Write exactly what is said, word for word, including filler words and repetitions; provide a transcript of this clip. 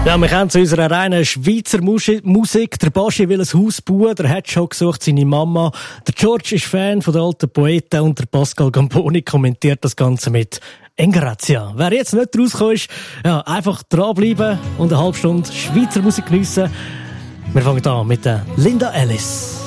Ja, wir kommen zu unserer reinen Schweizer Musik. Der Baschi will ein Haus bauen, der Hedgehog sucht seine Mama. Der George ist Fan von den alten Poeten und der Pascal Gamboni kommentiert das Ganze mit Engrazia. Wer jetzt nicht rausgekommen ist, ja, einfach dranbleiben und eine halbe Stunde Schweizer Musik geniessen. Wir fangen an mit der Linda Ellis.